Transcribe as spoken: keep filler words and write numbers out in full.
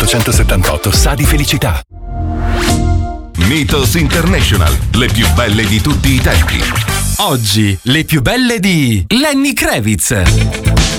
ottocentosettantotto sa di felicità. Mythos International, le più belle di tutti i tempi. Oggi, le più belle di Lenny Kravitz.